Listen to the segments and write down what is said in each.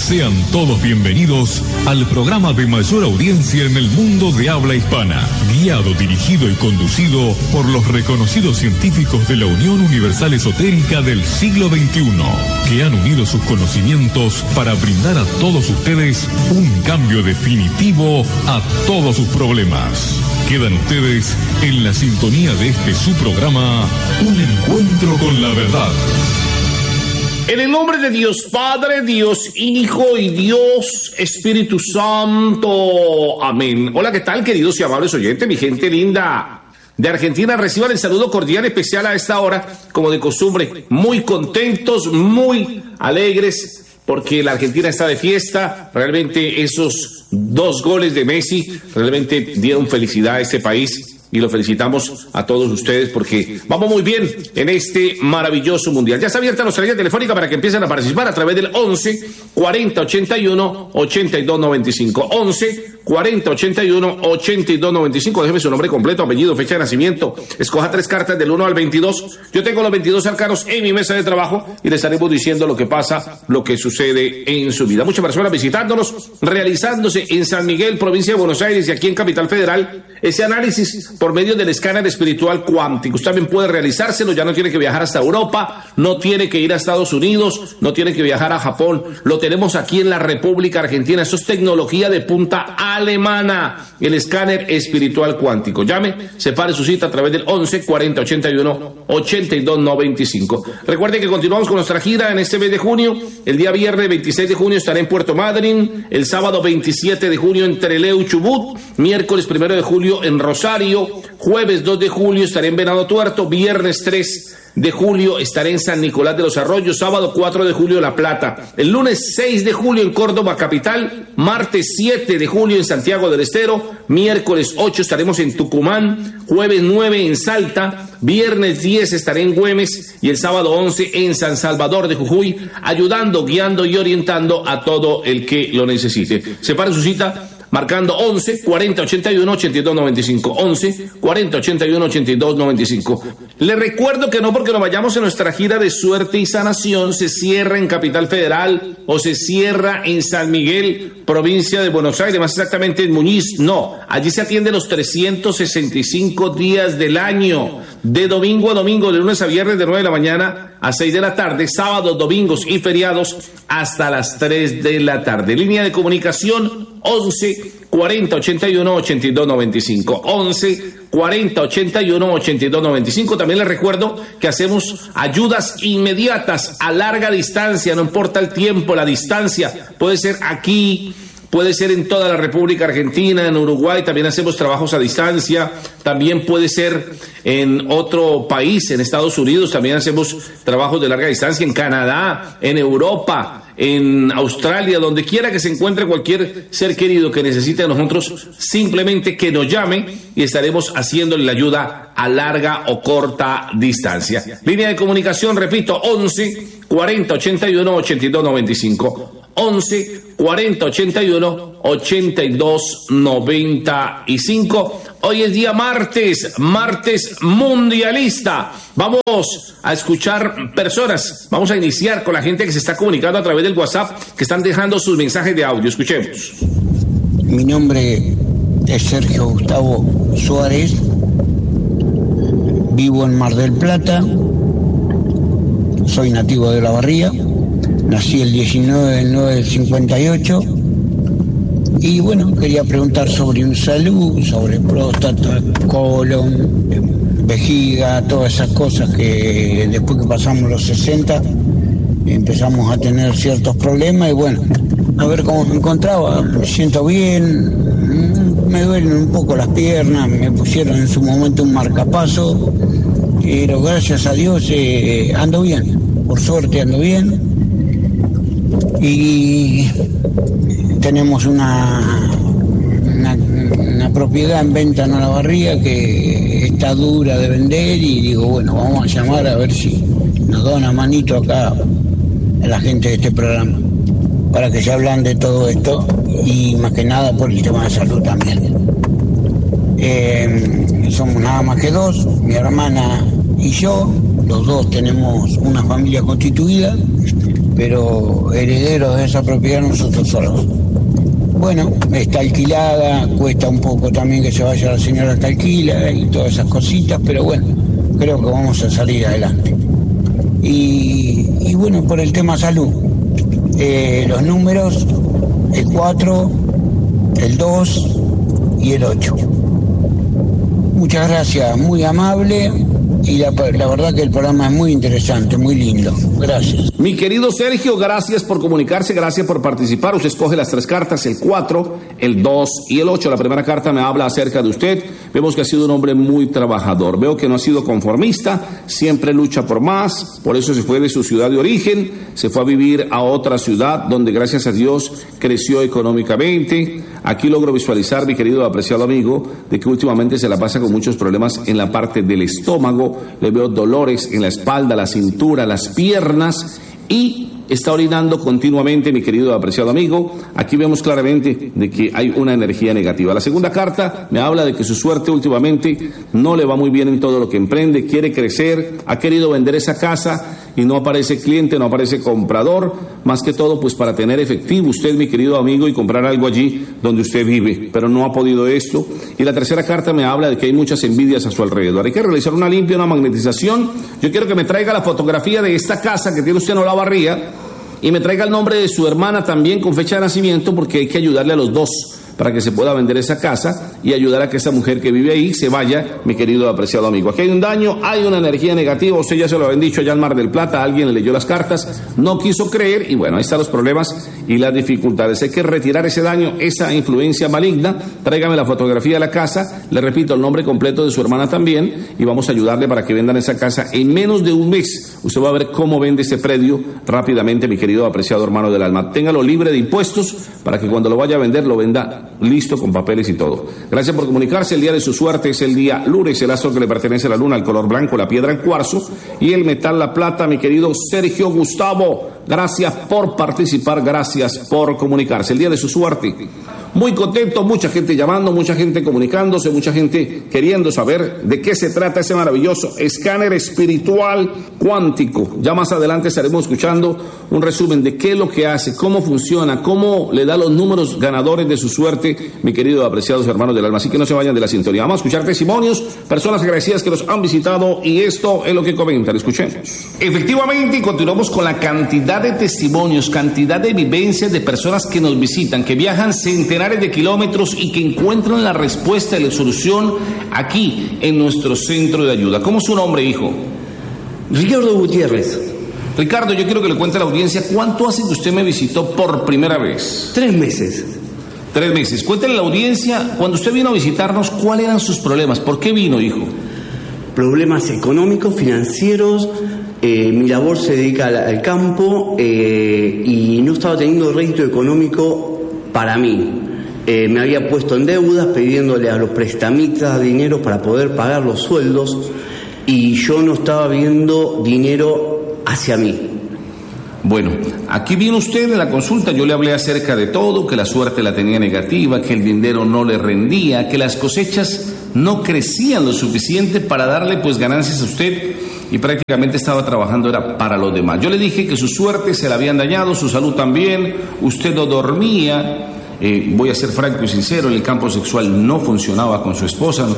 Sean todos bienvenidos al programa de mayor audiencia en el mundo de habla hispana, guiado, dirigido y conducido por los reconocidos científicos de la Unión Universal Esotérica del siglo XXI, que han unido sus conocimientos para brindar a todos ustedes un cambio definitivo a todos sus problemas. Quedan ustedes en la sintonía de este su programa, Un Encuentro con la Verdad. En el nombre de Dios Padre, Dios Hijo y Dios Espíritu Santo. Amén. Hola, ¿qué tal, queridos y amables oyentes? Mi gente linda de Argentina, reciban el saludo cordial especial a esta hora, como de costumbre. Muy contentos, muy alegres, porque la Argentina está de fiesta. Realmente esos 2 goles de Messi realmente dieron felicidad a este país. Y lo felicitamos a todos ustedes porque vamos muy bien en este maravilloso mundial. Ya está abierta nuestra línea telefónica para que empiecen a participar a través del 11 40 81 82 95. 11 40 81 82 95. Déjeme su nombre completo, apellido, fecha de nacimiento. Escoja 3 cartas del 1 al 22. Yo tengo los 22 arcanos en mi mesa de trabajo y le estaremos diciendo lo que pasa, lo que sucede en su vida. Muchas personas visitándonos, realizándose en San Miguel, provincia de Buenos Aires, y aquí en Capital Federal, ese análisis por medio del escáner espiritual cuántico. Usted también puede realizárselo, ya no tiene que viajar hasta Europa, no tiene que ir a Estados Unidos, no tiene que viajar a Japón, lo tenemos aquí en la República Argentina. Eso es tecnología de punta alemana, el escáner espiritual cuántico. Llame, separe su cita a través del 11 40 81 82 95. Recuerde que continuamos con nuestra gira en este mes de junio. El día viernes 26 de junio estaré en Puerto Madryn, el sábado 27 de junio en Trelew, Chubut, miércoles 1 de julio en Rosario, jueves 2 de julio estaré en Venado Tuerto, viernes 3 de julio estaré en San Nicolás de los Arroyos, sábado 4 de julio La Plata, el lunes 6 de julio en Córdoba capital, martes 7 de julio en Santiago del Estero, miércoles 8 estaremos en Tucumán, jueves 9 en Salta, viernes 10 estaré en Güemes y el sábado 11 en San Salvador de Jujuy, ayudando, guiando y orientando a todo el que lo necesite. Separe su cita marcando 11 40 81 82 95. 11 40 81 82 95. Le recuerdo que no porque nos vayamos en nuestra gira de suerte y sanación se cierra en Capital Federal o se cierra en San Miguel, provincia de Buenos Aires, más exactamente en Muñiz. No, allí se atiende los 365 días del año, de domingo a domingo, de lunes a viernes, de 9 de la mañana a 6 de la tarde, sábados, domingos y feriados hasta las 3 de la tarde. Línea de comunicación 11 40 81 82 95. 11 40 81 82 95. También les recuerdo que hacemos ayudas inmediatas a larga distancia, no importa el tiempo, la distancia. Puede ser aquí, puede ser en toda la República Argentina, en Uruguay también hacemos trabajos a distancia, también puede ser en otro país, en Estados Unidos también hacemos trabajos de larga distancia, en Canadá, en Europa, en Australia, donde quiera que se encuentre cualquier ser querido que necesite de nosotros, simplemente que nos llame y estaremos haciéndole la ayuda a larga o corta distancia. Línea de comunicación, repito, 11 40 81 82 95. 11 40 81 82 95. Hoy es día martes mundialista. Vamos a escuchar personas. Vamos a iniciar con la gente que se está comunicando a través del WhatsApp, que están dejando sus mensajes de audio. Escuchemos. Mi nombre es Sergio Gustavo Suárez. Vivo en Mar del Plata. Soy nativo de La Barría. Nací el 19 del 9 del 58 y bueno, quería preguntar sobre un salud, sobre próstata, colon, vejiga, todas esas cosas que después que pasamos los 60 empezamos a tener ciertos problemas y bueno, a ver cómo me encontraba. Me siento bien, me duelen un poco las piernas, me pusieron en su momento un marcapaso, pero gracias a Dios ando bien, por suerte ando bien. Y tenemos una propiedad en venta en Olavarría que está dura de vender y digo, bueno, vamos a llamar a ver si nos da una manito acá a la gente de este programa para que se hablan de todo esto y más que nada por el tema de salud también. Somos nada más que 2, mi hermana y yo, los dos tenemos una familia constituida. pero herederos de esa propiedad nosotros solos. Bueno, está alquilada, cuesta un poco también que se vaya la señora que alquila y todas esas cositas, pero bueno, creo que vamos a salir adelante. Y bueno, por el tema salud, los números, el 4, el 2 y el 8. Muchas gracias, muy amable, y la verdad que el programa es muy interesante, muy lindo. Gracias. Mi querido Sergio, gracias por comunicarse, gracias por participar. Usted escoge las 3 cartas, el 4, el 2 y el 8. La primera carta me habla acerca de usted. Vemos que ha sido un hombre muy trabajador. Veo que no ha sido conformista, siempre lucha por más. Por eso se fue de su ciudad de origen, se fue a vivir a otra ciudad donde gracias a Dios creció económicamente. Aquí logro visualizar, mi querido apreciado amigo, de que últimamente se la pasa con muchos problemas en la parte del estómago. Le veo dolores en la espalda, la cintura, las piernas, y está orinando continuamente, mi querido apreciado amigo. Aquí vemos claramente de que hay una energía negativa. La segunda carta me habla de que su suerte últimamente no le va muy bien en todo lo que emprende, quiere crecer, ha querido vender esa casa y no aparece cliente, no aparece comprador, más que todo pues para tener efectivo usted, mi querido amigo, y comprar algo allí donde usted vive, pero no ha podido esto. Y la tercera carta me habla de que hay muchas envidias a su alrededor. Hay que realizar una limpia, una magnetización. Yo quiero que me traiga la fotografía de esta casa que tiene usted en Olavarría y me traiga el nombre de su hermana también con fecha de nacimiento, porque hay que ayudarle a los dos para que se pueda vender esa casa y ayudar a que esa mujer que vive ahí se vaya, mi querido apreciado amigo. Aquí hay un daño, hay una energía negativa, usted ya se lo habían dicho allá en Mar del Plata, alguien le leyó las cartas, no quiso creer, y bueno, ahí están los problemas y las dificultades. Hay que retirar ese daño, esa influencia maligna. Tráigame la fotografía de la casa, le repito el nombre completo de su hermana también, y vamos a ayudarle para que vendan esa casa en menos de un mes. Usted va a ver cómo vende ese predio rápidamente, mi querido apreciado hermano del alma. Téngalo libre de impuestos para que cuando lo vaya a vender, lo venda listo con papeles y todo. Gracias por comunicarse. El día de su suerte es el día lunes, el astro que le pertenece a la luna, el color blanco, la piedra el cuarzo y el metal la plata. Mi querido Sergio Gustavo, gracias por participar, gracias por comunicarse. El día de su suerte, muy contento, mucha gente llamando, mucha gente comunicándose, mucha gente queriendo saber de qué se trata ese maravilloso escáner espiritual cuántico. Ya más adelante estaremos escuchando un resumen de qué es lo que hace, cómo funciona, cómo le da los números ganadores de su suerte, mi querido apreciados hermanos del alma. Así que no se vayan de la sintonía. Vamos a escuchar testimonios, personas agradecidas que nos han visitado, y esto es lo que comentan. Escuchemos. Efectivamente, continuamos con la cantidad de testimonios, cantidad de vivencias de personas que nos visitan, que viajan centenares de kilómetros y que encuentran la respuesta y la solución aquí en nuestro centro de ayuda. ¿Cómo es su nombre, hijo? Ricardo Gutiérrez. Ricardo, yo quiero que le cuente a la audiencia cuánto hace que usted me visitó por primera vez. 3 meses. 3 meses. Cuéntale a la audiencia, cuando usted vino a visitarnos, ¿cuáles eran sus problemas? ¿Por qué vino, hijo? Problemas económicos, financieros. Mi labor se dedica al campo y no estaba teniendo rédito económico para mí. Me había puesto en deudas pidiéndole a los prestamistas dinero para poder pagar los sueldos y yo no estaba viendo dinero hacia mí. Bueno, aquí vino usted en la consulta, yo le hablé acerca de todo, que la suerte la tenía negativa, que el dinero no le rendía, que las cosechas no crecían lo suficiente para darle pues ganancias a usted, y prácticamente estaba trabajando era para los demás. Yo le dije que su suerte se la habían dañado, su salud también, usted no dormía. Voy a ser franco y sincero, en el campo sexual no funcionaba con su esposa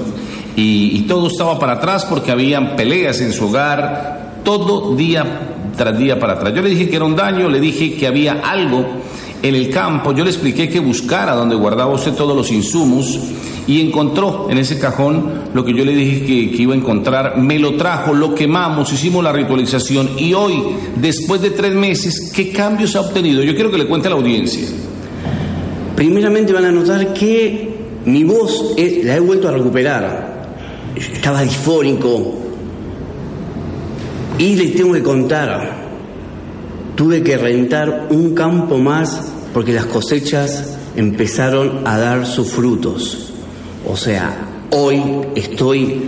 y todo estaba para atrás porque habían peleas en su hogar, todo día tras día para atrás. Yo le dije que era un daño, le dije que había algo en el campo, yo le expliqué que buscara donde guardaba usted todos los insumos y encontró en ese cajón lo que yo le dije que iba a encontrar, me lo trajo, lo quemamos, hicimos la ritualización y hoy, después de 3 meses, ¿qué cambios ha obtenido? Yo quiero que le cuente a la audiencia. Primeramente van a notar que mi voz la he vuelto a recuperar. Estaba disfónico. Y les tengo que contar, tuve que rentar un campo más porque las cosechas empezaron a dar sus frutos. O sea, hoy estoy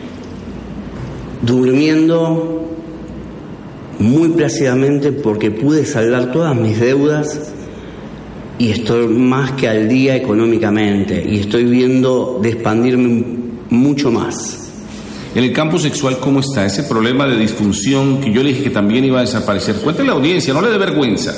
durmiendo muy plácidamente porque pude saldar todas mis deudas y estoy más que al día económicamente y estoy viendo de expandirme mucho más. En el campo sexual, ¿cómo está? Ese problema de disfunción que yo le dije que también iba a desaparecer. Cuéntale a la audiencia, no le dé vergüenza.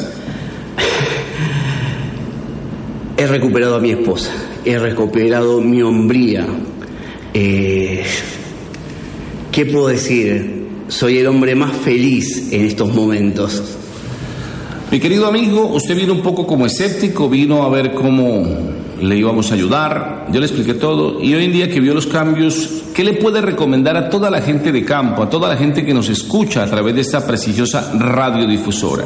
He recuperado a mi esposa, he recuperado mi hombría. ¿Qué puedo decir? Soy el hombre más feliz en estos momentos. Mi querido amigo, usted vino un poco como escéptico, vino a ver cómo le íbamos a ayudar, yo le expliqué todo, y hoy en día que vio los cambios, ¿qué le puede recomendar a toda la gente de campo, a toda la gente que nos escucha a través de esta prestigiosa radiodifusora?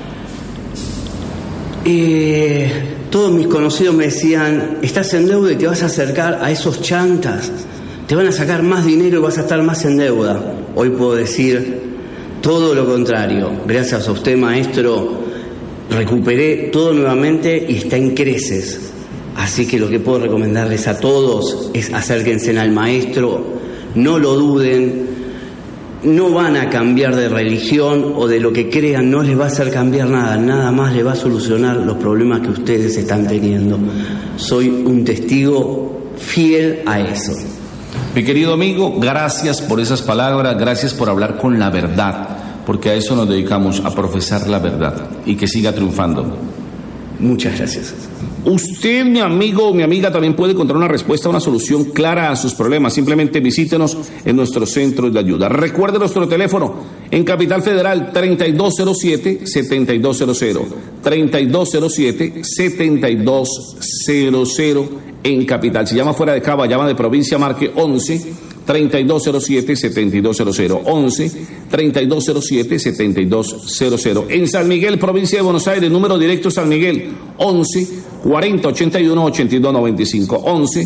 Todos mis conocidos me decían, estás en deuda y te vas a acercar a esos chantas, te van a sacar más dinero y vas a estar más en deuda. Hoy puedo decir todo lo contrario. Gracias a usted, maestro, recuperé todo nuevamente y está en creces. Así que lo que puedo recomendarles a todos es acérquense al maestro, no lo duden, no van a cambiar de religión o de lo que crean, no les va a hacer cambiar nada, nada más les va a solucionar los problemas que ustedes están teniendo. Soy un testigo fiel a eso. Mi querido amigo, gracias por esas palabras, gracias por hablar con la verdad, porque a eso nos dedicamos, a profesar la verdad y que siga triunfando. Muchas gracias. Usted, mi amigo o mi amiga, también puede encontrar una respuesta, una solución clara a sus problemas. Simplemente visítenos en nuestros centros de ayuda. Recuerde nuestro teléfono en Capital Federal 3207-7200, 3207-7200 en Capital. Si llama fuera de Cava, llama de provincia, marque 11-3207-7200, 11-3207-7200. En San Miguel, provincia de Buenos Aires, número directo San Miguel, 11-40-81-8295,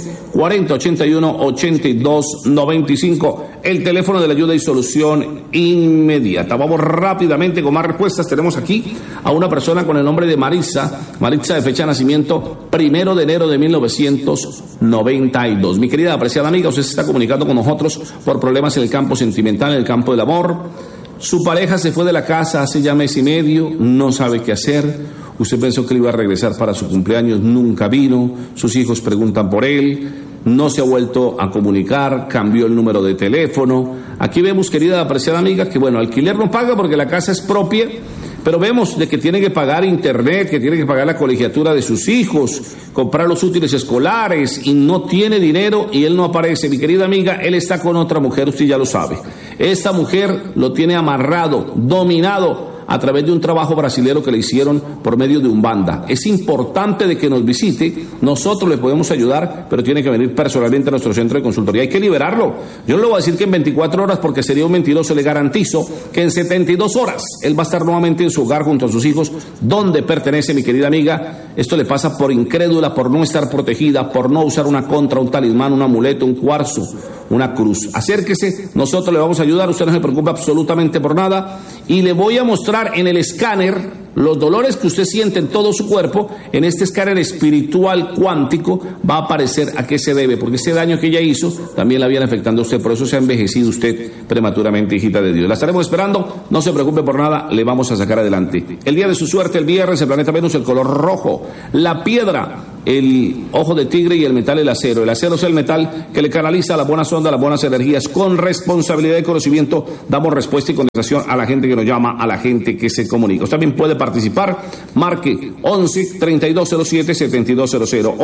11-40-81-8295, el teléfono de la ayuda y solución inmediata. Vamos rápidamente con más respuestas. Tenemos aquí a una persona con el nombre de Maritza de fecha de nacimiento 1 de enero de 1992. Mi querida apreciada amiga, usted se está comunicando con nosotros por problemas en el campo sentimental, en el campo del amor. Su pareja se fue de la casa hace ya mes y medio, no sabe qué hacer. Usted pensó que iba a regresar para su cumpleaños, nunca vino. Sus hijos preguntan por él, no se ha vuelto a comunicar, cambió el número de teléfono. Aquí vemos, querida apreciada amiga, que bueno, alquiler no paga porque la casa es propia, pero vemos de que tiene que pagar internet, que tiene que pagar la colegiatura de sus hijos, comprar los útiles escolares y no tiene dinero y él no aparece. Mi querida amiga, él está con otra mujer, usted ya lo sabe. Esta mujer lo tiene amarrado, dominado, a través de un trabajo brasilero que le hicieron por medio de Umbanda. Es importante de que nos visite, nosotros le podemos ayudar, pero tiene que venir personalmente a nuestro centro de consultoría. Hay que liberarlo. Yo no le voy a decir que en 24 horas, porque sería un mentiroso. Le garantizo que en 72 horas él va a estar nuevamente en su hogar junto a sus hijos, donde pertenece, mi querida amiga. Esto le pasa por incrédula, por no estar protegida, por no usar una contra, un talismán, un amuleto, un cuarzo, una cruz. Acérquese, nosotros le vamos a ayudar, usted no se preocupe absolutamente por nada, y le voy a mostrar en el escáner los dolores que usted siente en todo su cuerpo. En este escáner espiritual cuántico va a aparecer a qué se debe, porque ese daño que ella hizo también la viene afectando a usted, por eso se ha envejecido usted prematuramente, hijita de Dios. La estaremos esperando, no se preocupe por nada, le vamos a sacar adelante. El día de su suerte, el viernes, el planeta Venus, el color rojo, la piedra, el ojo de tigre y el metal, el acero. El acero es el metal que le canaliza las buenas ondas, las buenas energías. Con responsabilidad y conocimiento damos respuesta y contestación a la gente que nos llama, a la gente que se comunica. Usted también puede participar, marque 11-3207-7200,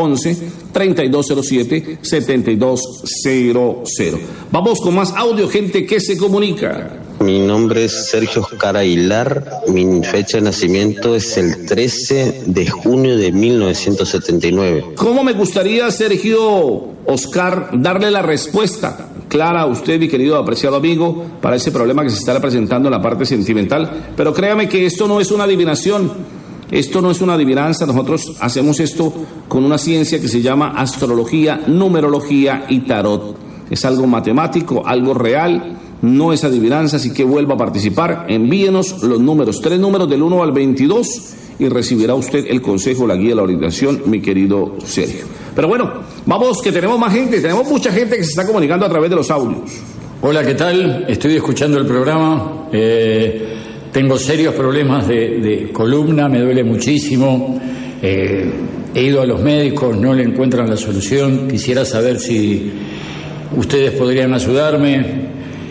11-3207-7200. Vamos con más audio, gente que se comunica. Mi nombre es Sergio Oscar Aguilar, mi fecha de nacimiento es el 13 de junio de 1979. ¿Cómo me gustaría, Sergio Oscar, darle la respuesta clara a usted, mi querido apreciado amigo, para ese problema que se está presentando en la parte sentimental? Pero créame que esto no es una adivinación, esto no es una adivinanza. Nosotros hacemos esto con una ciencia que se llama astrología, numerología y tarot. Es algo matemático, algo real. No es adivinanza, así que vuelva a participar. Envíenos los números, 3 números del 1 al 22 y recibirá usted el consejo, la guía, la orientación, mi querido Sergio. Pero bueno, vamos, que tenemos más gente, tenemos mucha gente que se está comunicando a través de los audios. Hola, ¿qué tal? Estoy escuchando el programa. Tengo serios problemas de columna, me duele muchísimo. He ido a los médicos, no le encuentran la solución. Quisiera saber si ustedes podrían ayudarme.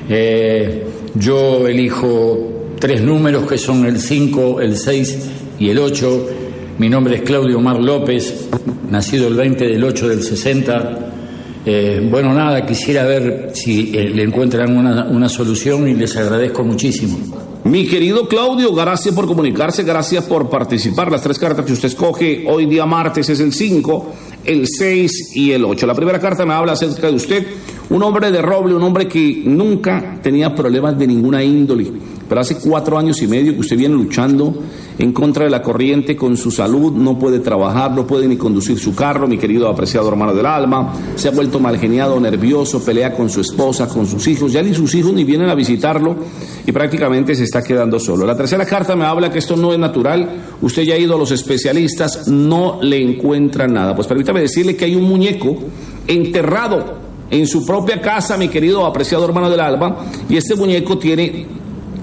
Yo elijo 3 números que son el 5, el 6 y el 8. Mi nombre es Claudio Omar López, nacido el 20 del 8 del 60. Bueno, nada, quisiera ver si le encuentran una solución y les agradezco muchísimo. Mi querido Claudio, gracias por comunicarse, gracias por participar. Las 3 cartas que usted escoge hoy día martes es el 5, el 6 y el 8. La primera carta me habla acerca de usted, un hombre de roble, un hombre que nunca tenía problemas de ninguna índole, pero hace 4 años y medio que usted viene luchando en contra de la corriente con su salud, no puede trabajar, no puede ni conducir su carro, mi querido apreciado hermano del alma, se ha vuelto malgeniado, nervioso, pelea con su esposa, con sus hijos, ya ni sus hijos ni vienen a visitarlo y prácticamente se está quedando solo. La tercera carta me habla que esto no es natural, usted ya ha ido a los especialistas, no le encuentran nada. Pues permítame decirle que hay un muñeco enterrado en su propia casa, mi querido apreciado hermano del alma, y este muñeco tiene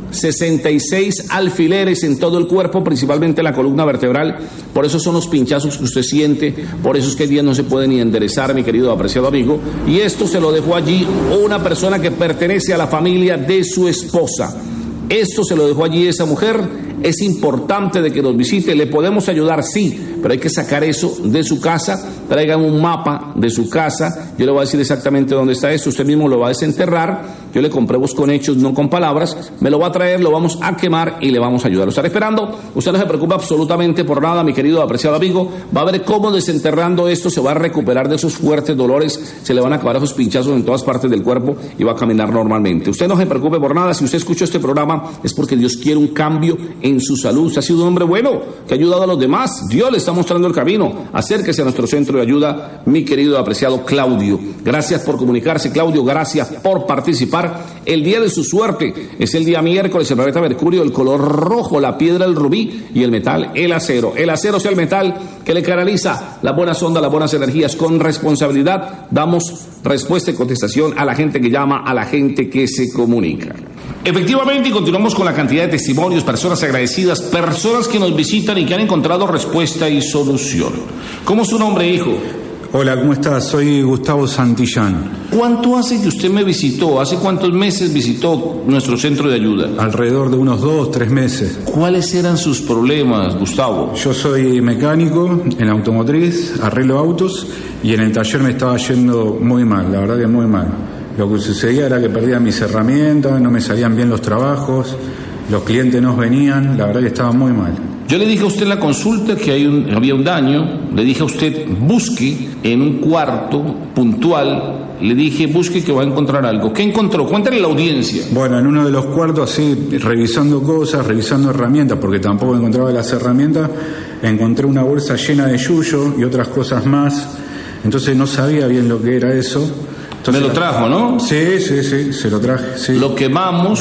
66 alfileres en todo el cuerpo, principalmente en la columna vertebral. Por eso son los pinchazos que usted siente, por eso es que el día no se puede ni enderezar, mi querido apreciado amigo. Y esto se lo dejó allí una persona que pertenece a la familia de su esposa. Esto se lo dejó allí esa mujer. Es importante de que nos visite, le podemos ayudar, sí, pero hay que sacar eso de su casa. Traigan un mapa de su casa, yo le voy a decir exactamente dónde está esto, usted mismo lo va a desenterrar, yo le compré vos con hechos, no con palabras, me lo va a traer, lo vamos a quemar y le vamos a ayudar. Lo estaré esperando, usted no se preocupe absolutamente por nada, mi querido apreciado amigo, va a ver cómo desenterrando esto se va a recuperar de esos fuertes dolores, se le van a acabar esos pinchazos en todas partes del cuerpo y va a caminar normalmente. Usted no se preocupe por nada, si usted escuchó este programa es porque Dios quiere un cambio en su salud. Usted ha sido un hombre bueno que ha ayudado a los demás, Dios le está mostrando el camino. Acérquese a nuestro centro de ayuda, mi querido apreciado Claudio. Gracias por comunicarse, Claudio, gracias por participar. El día de su suerte es el día miércoles, el planeta Mercurio, el color rojo, la piedra, el rubí, y el metal, el acero. El acero es el metal que le canaliza las buenas ondas, las buenas energías. Con responsabilidad damos respuesta y contestación a la gente que llama, a la gente que se comunica. Efectivamente, y continuamos con la cantidad de testimonios, personas agradecidas, personas que nos visitan y que han encontrado respuesta y solución. ¿Cómo es su nombre, hijo? Hola, ¿cómo estás? Soy Gustavo Santillán. ¿Cuánto hace que usted me visitó? ¿Hace cuántos meses visitó nuestro centro de ayuda? Alrededor de unos 2-3 meses. ¿Cuáles eran sus problemas, Gustavo? Yo soy mecánico en la automotriz, arreglo autos, y en el taller me estaba yendo muy mal, la verdad que muy mal. Lo que sucedía era que perdía mis herramientas, no me salían bien los trabajos, los clientes no venían, la verdad que estaba muy mal. Yo le dije a usted en la consulta que había un daño, le dije a usted busque en un cuarto puntual, le dije busque que va a encontrar algo. ¿Qué encontró? Cuéntale a la audiencia. Bueno, en uno de los cuartos así, revisando cosas, revisando herramientas, porque tampoco encontraba las herramientas, encontré una bolsa llena de yuyo y otras cosas más, entonces no sabía bien lo que era eso. Entonces, me lo trajo, ¿no? Sí, se lo traje. Sí. Lo quemamos.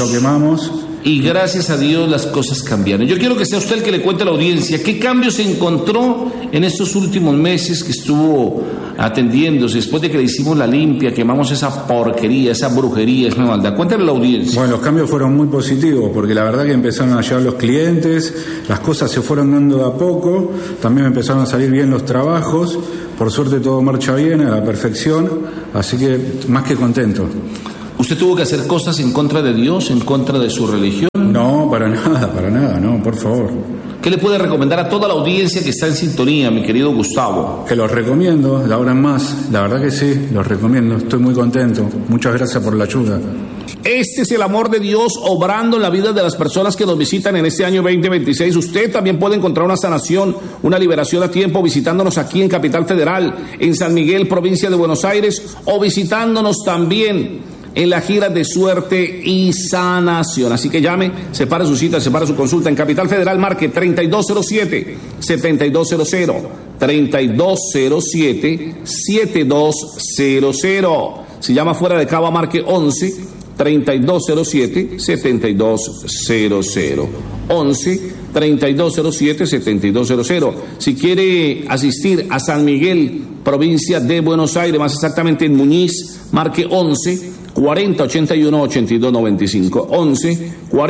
Y gracias a Dios las cosas cambiaron. Yo quiero que sea usted el que le cuente a la audiencia qué cambios se encontró en estos últimos meses que estuvo atendiéndose, después de que le hicimos la limpia, quemamos esa porquería, esa brujería, esa maldad. Cuéntale a la audiencia. Bueno, los cambios fueron muy positivos, porque la verdad que empezaron a llegar los clientes, las cosas se fueron dando de a poco, también me empezaron a salir bien los trabajos, por suerte todo marcha bien, a la perfección, así que más que contento. ¿Usted tuvo que hacer cosas en contra de Dios, en contra de su religión? No, para nada, no, por favor. ¿Qué le puede recomendar a toda la audiencia que está en sintonía, mi querido Gustavo? Que los recomiendo, la hora más, la verdad que sí, los recomiendo, estoy muy contento. Muchas gracias por la ayuda. Este es el amor de Dios obrando en la vida de las personas que nos visitan en este año 2026. Usted también puede encontrar una sanación, una liberación a tiempo visitándonos aquí en Capital Federal, en San Miguel, provincia de Buenos Aires, o visitándonos también en la gira de suerte y sanación. Así que llame, separe su cita, separe su consulta. En Capital Federal marque 3207-7200, 3207-7200. Si llama fuera de Cava, marque 11-3207-7200. 11-3207-7200. Si quiere asistir a San Miguel, provincia de Buenos Aires, más exactamente en Muñiz, marque 11 4081-8295. 11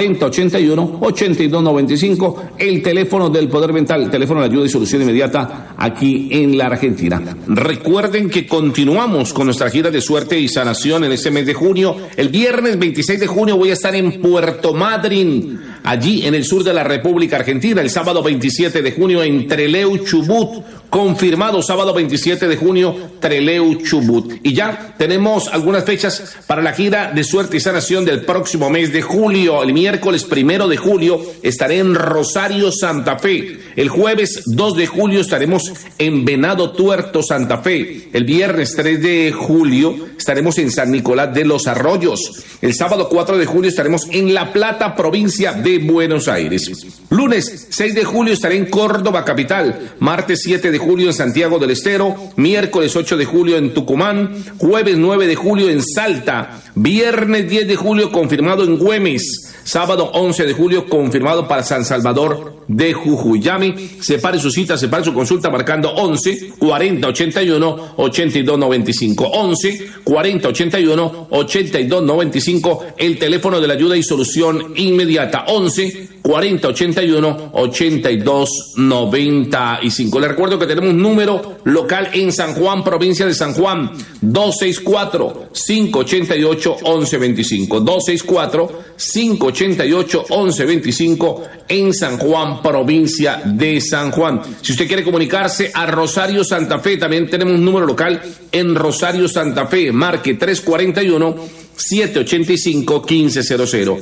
4081-8295, el teléfono del Poder Mental, el teléfono de ayuda y solución inmediata aquí en la Argentina. Recuerden que continuamos con nuestra gira de suerte y sanación en este mes de junio. El viernes 26 de junio voy a estar en Puerto Madryn, allí en el sur de la República Argentina. El sábado 27 de junio en Trelew, Chubut. Confirmado, sábado 27 de junio, Trelew, Chubut. Y ya tenemos algunas fechas para la gira de suerte y sanación del próximo mes de julio. El miércoles 1 de julio estaré en Rosario, Santa Fe. El jueves 2 de julio estaremos en Venado Tuerto, Santa Fe. El viernes 3 de julio estaremos en San Nicolás de los Arroyos. El sábado 4 de julio estaremos en La Plata, provincia de Buenos Aires. Lunes 6 de julio estaré en Córdoba, capital. Martes 7 de julio en Santiago del Estero. Miércoles 8 de julio en Tucumán. Jueves 9 de julio en Salta. Viernes 10 de julio confirmado en Güemes. Sábado 11 de julio confirmado para San Salvador de Jujuy. Llame, separe su cita, separe su consulta marcando 11 40 81 82 95. 11 40 81 82 95, el teléfono de la ayuda y solución inmediata. 11 40 81 82 95. Les recuerdo que tenemos un número local en San Juan, provincia de San Juan, 264-588-1125. 264-588-1125 en San Juan, provincia de San Juan. Si usted quiere comunicarse a Rosario, Santa Fe, también tenemos un número local en Rosario, Santa Fe. Marque 341-785-1500.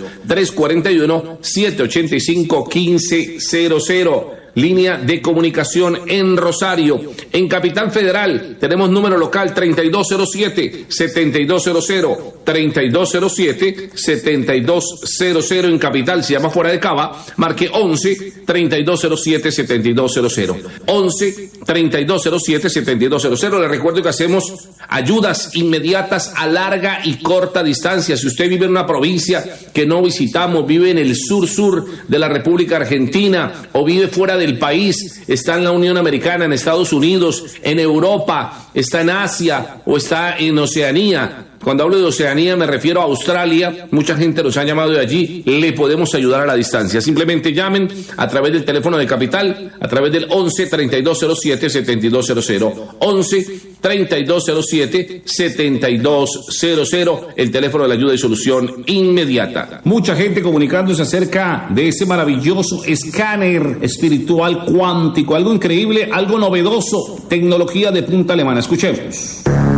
341-785-1500. Línea de comunicación en Rosario. En Capital Federal tenemos número local 3207-7200, 3207-7200 en Capital. Si llama fuera de Cava, marque 11-3207-7200, 11-3207-7200. Le recuerdo que hacemos ayudas inmediatas a larga y corta distancia. Si usted vive en una provincia que no visitamos, vive en el sur de la República Argentina o vive fuera del país, está en la Unión Americana, en Estados Unidos, en Europa, está en Asia o está en Oceanía. Cuando hablo de Oceanía me refiero a Australia, mucha gente nos ha llamado de allí, le podemos ayudar a la distancia. Simplemente llamen a través del teléfono de Capital, a través del 11-3207-7200, 11-3207-7200, el teléfono de la ayuda y solución inmediata. Mucha gente comunicándose acerca de ese maravilloso escáner espiritual cuántico, algo increíble, algo novedoso, tecnología de punta alemana. Escuchemos.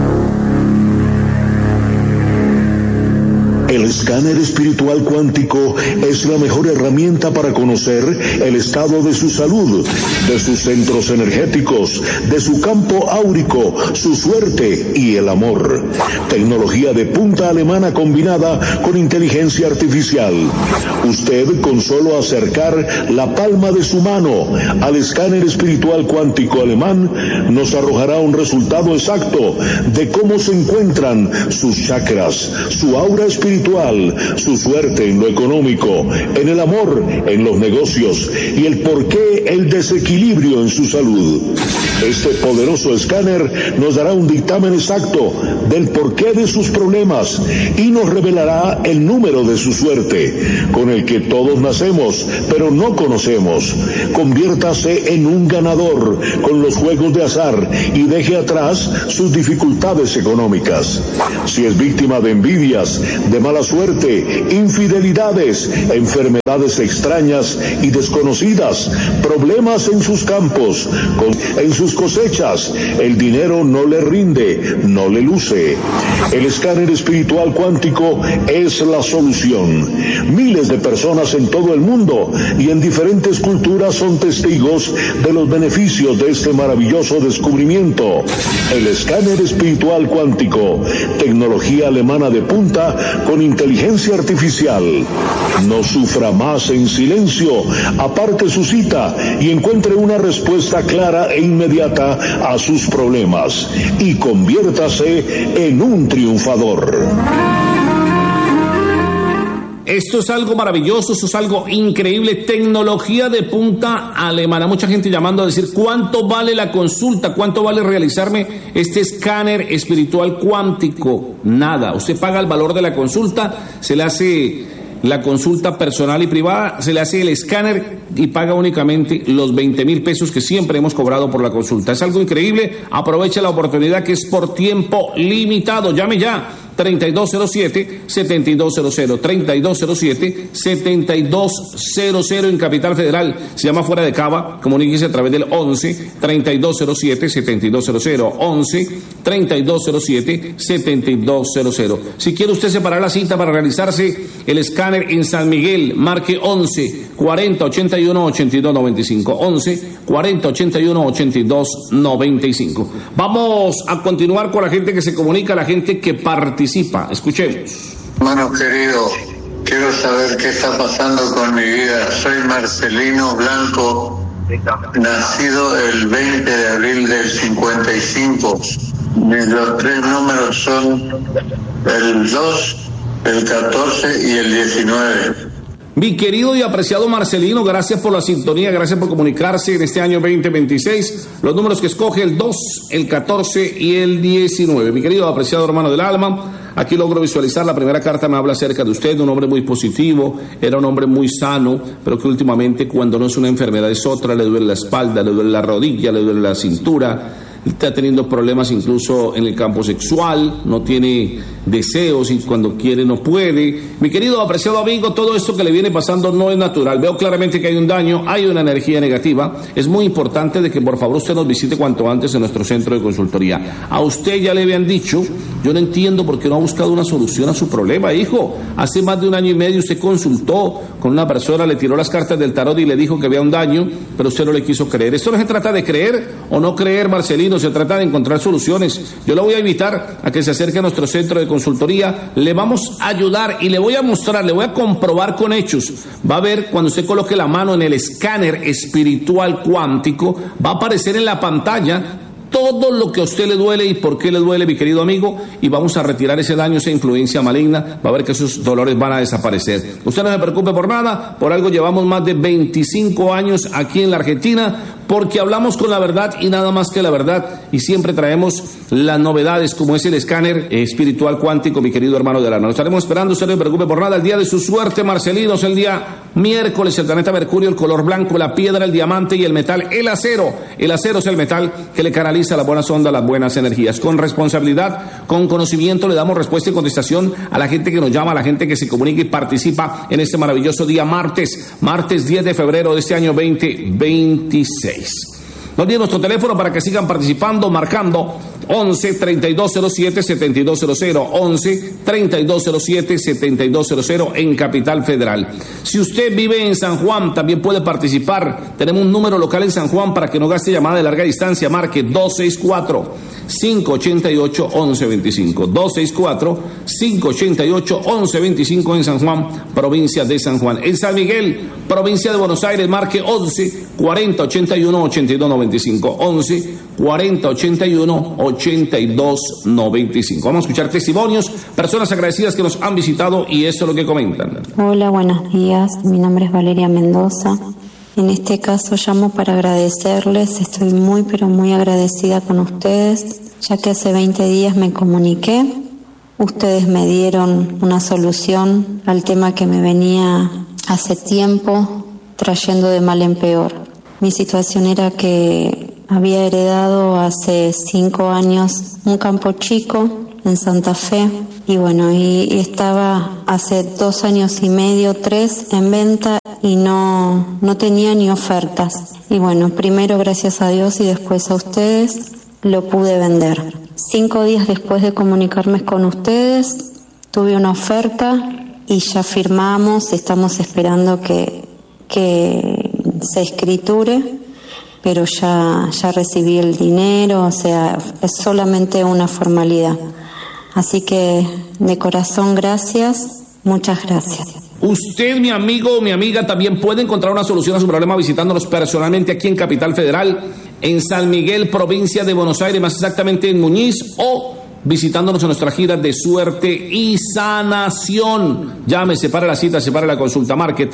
El escáner espiritual cuántico es la mejor herramienta para conocer el estado de su salud, de sus centros energéticos, de su campo áurico, su suerte y el amor. Tecnología de punta alemana combinada con inteligencia artificial. Usted, con solo acercar la palma de su mano al escáner espiritual cuántico alemán, nos arrojará un resultado exacto de cómo se encuentran sus chakras, su aura espiritual, su suerte en lo económico, en el amor, en los negocios y el porqué el desequilibrio en su salud. Este poderoso escáner nos dará un dictamen exacto del porqué de sus problemas y nos revelará el número de su suerte, con el que todos nacemos, pero no conocemos. Conviértase en un ganador con los juegos de azar y deje atrás sus dificultades económicas. Si es víctima de envidias, de mala suerte, infidelidades, enfermedades extrañas y desconocidas, problemas en sus campos, en sus cosechas, el dinero no le rinde, no le luce. El escáner espiritual cuántico es la solución. Miles de personas en todo el mundo y en diferentes culturas son testigos de los beneficios de este maravilloso descubrimiento. El escáner espiritual cuántico, tecnología alemana de punta con inteligencia artificial. No sufra más en silencio, aparte su cita y encuentre una respuesta clara e inmediata a sus problemas y conviértase en un triunfador. esto es algo maravilloso, esto es algo increíble, tecnología de punta alemana. Mucha gente llamando a decir, ¿cuánto vale la consulta? ¿Cuánto vale realizarme este escáner espiritual cuántico? Nada, usted paga el valor de la consulta, se le hace la consulta personal y privada, se le hace el escáner y paga únicamente los 20,000 pesos que siempre hemos cobrado por la consulta. Es algo increíble, aproveche la oportunidad que es por tiempo limitado. Llame ya, 3207-7200, 3207-7200 en Capital Federal. Se llama Fuera de Cava, comuníquese a través del 11-3207-7200, 11-3207-7200. Si quiere usted separar la cita para realizarse el escáner en San Miguel, marque 11-4081-8295, 11-4081-8295. Vamos a continuar con la gente que se comunica, la gente que participa. Escuchemos. Hermano querido, quiero saber qué está pasando con mi vida. Soy Marcelino Blanco, nacido el 20 de abril del 55. Los 3 números son el 2, el 14 y el 19. Mi querido y apreciado Marcelino, gracias por la sintonía, gracias por comunicarse en este año 2026. Los números que escoge, el 2, el 14 y el 19. Mi querido apreciado hermano del alma, aquí logro visualizar, la primera carta me habla acerca de usted, un hombre muy positivo, era un hombre muy sano, pero que últimamente cuando no es una enfermedad es otra, le duele la espalda, le duele la rodilla, le duele la cintura, está teniendo problemas incluso en el campo sexual, no tiene deseos y cuando quiere no puede. Mi querido apreciado amigo, todo esto que le viene pasando no es natural. Veo claramente que hay un daño, hay una energía negativa. Es muy importante de que por favor usted nos visite cuanto antes en nuestro centro de consultoría. A usted ya le habían dicho, yo no entiendo por qué no ha buscado una solución a su problema, hijo. Hace más de 1 año y medio usted consultó con una persona, le tiró las cartas del tarot y le dijo que había un daño, pero usted no le quiso creer. Esto no se trata de creer o no creer, Marcelino, se trata de encontrar soluciones. Yo le voy a invitar a que se acerque a nuestro centro de consultoría, le vamos a ayudar y le voy a mostrar, le voy a comprobar con hechos. Va a ver, cuando usted coloque la mano en el escáner espiritual cuántico, va a aparecer en la pantalla todo lo que a usted le duele y por qué le duele, mi querido amigo, y vamos a retirar ese daño, esa influencia maligna. Va a ver que esos dolores van a desaparecer. Usted no se preocupe por nada, por algo llevamos más de 25 años aquí en la Argentina, porque hablamos con la verdad y nada más que la verdad, y siempre traemos las novedades como es el escáner espiritual cuántico, mi querido hermano del alma. Nos estaremos esperando, usted no se preocupe por nada. El día de su suerte, Marcelino, es el día miércoles, el planeta Mercurio, el color blanco, la piedra, el diamante y el metal, el acero. El acero es el metal que le canaliza las buenas ondas, las buenas energías. Con responsabilidad, con conocimiento, le damos respuesta y contestación a la gente que nos llama, a la gente que se comunica y participa en este maravilloso día martes 10 de febrero de este año 2026. No olviden nuestro teléfono para que sigan participando, marcando 11-3207-7200, 11-3207-7200 en Capital Federal. Si usted vive en San Juan, también puede participar. Tenemos un número local en San Juan para que no gaste llamada de larga distancia. Marque 264-588-1125, 264-588-1125 en San Juan, provincia de San Juan. En San Miguel, provincia de Buenos Aires, marque 11-4081-8295, 11-4081-8295. Vamos a escuchar testimonios, personas agradecidas que nos han visitado y esto es lo que comentan. Hola, buenos días. Mi nombre es Valeria Mendoza. En este caso llamo para agradecerles. Estoy muy, pero muy agradecida con ustedes, ya que hace 20 días me comuniqué. Ustedes me dieron una solución al tema que me venía hace tiempo trayendo de mal en peor. Mi situación era que había heredado hace 5 años un campo chico en Santa Fe y bueno, y estaba hace 2 años y medio, 3 en venta y no tenía ni ofertas. Y bueno, primero gracias a Dios y después a ustedes lo pude vender. 5 días después de comunicarme con ustedes tuve una oferta y ya firmamos, estamos esperando que se escriture, pero ya recibí el dinero, o sea, es solamente una formalidad. Así que de corazón gracias, muchas gracias. Usted, mi amigo o mi amiga, también puede encontrar una solución a su problema visitándonos personalmente aquí en Capital Federal, en San Miguel, provincia de Buenos Aires, más exactamente en Muñiz, o visitándonos en nuestra gira de suerte y sanación. Llame, separe la cita, separe la consulta. Marque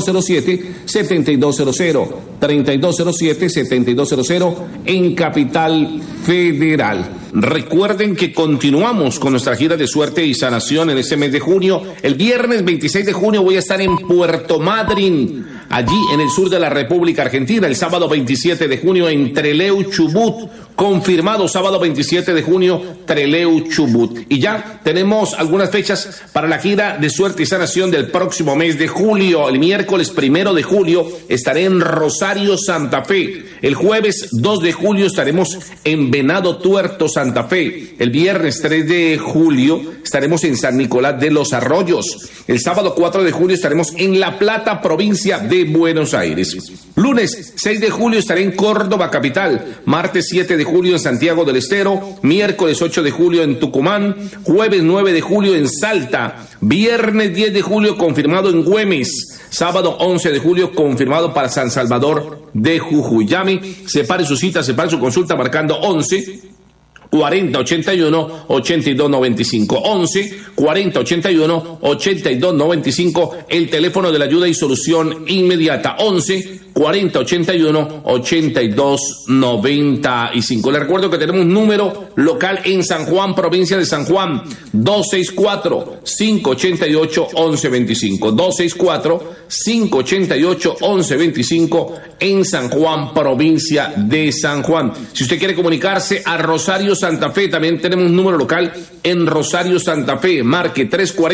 3207-7200. 3207-7200 en Capital Federal. Recuerden que continuamos con nuestra gira de suerte y sanación en este mes de junio. El viernes 26 de junio voy a estar en Puerto Madryn, allí en el sur de la República Argentina. El sábado 27 de junio en Trelew, Chubut. Confirmado, sábado 27 de junio, Trelew, Chubut. Y ya tenemos algunas fechas para la gira de suerte y sanación del próximo mes de julio. El miércoles 1 de julio estaré en Rosario, Santa Fe. El jueves 2 de julio estaremos en Venado Tuerto, Santa Fe. El viernes 3 de julio estaremos en San Nicolás de los Arroyos. El sábado 4 de julio estaremos en La Plata, provincia de Buenos Aires. Lunes 6 de julio estaré en Córdoba, capital. Martes 7 de julio en Santiago del Estero. Miércoles 8 de julio en Tucumán. Jueves 9 de julio en Salta. Viernes 10 de julio confirmado en Güemes. Sábado 11 de julio confirmado para San Salvador de Jujuy. Llame, separe su cita, separe su consulta marcando 11 40 81 82 95. 11 40 81 82 95, el teléfono de la ayuda y solución inmediata. 11 40 81 82 95. Les recuerdo que tenemos un número local en San Juan, provincia de San Juan, 264 588 1125. 264 588 1125 en San Juan, provincia de San Juan. Si usted quiere comunicarse a Rosario, Santa Fe, también tenemos un número local en Rosario, Santa Fe. Marque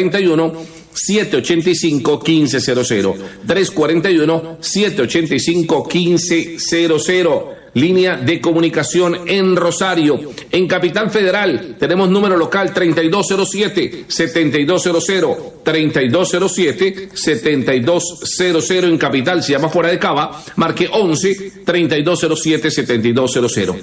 341-785-1500. 341-785-1500. Línea de comunicación en Rosario. En Capital Federal tenemos número local 3207-7200. 3207-7200 en Capital. Si llama fuera de Cava, marque 11-3207-7200.